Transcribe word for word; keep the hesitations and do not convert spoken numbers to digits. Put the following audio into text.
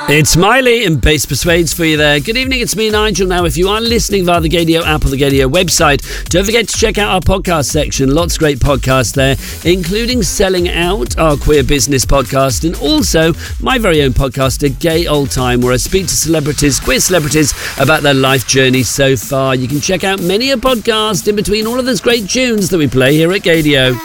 It's Miley and Bass Persuades for you there. Good evening, it's me, Nigel. Now, if you are listening via the Gadio app or the Gadio website, don't forget to check out our podcast section. Lots of great podcasts there, including Selling Out, our queer business podcast, and also my very own podcast, A Gay Old Time, where I speak to celebrities, queer celebrities, about their life journey so far. You can check out many a podcast in between all of those great tunes that we play here at Gadio.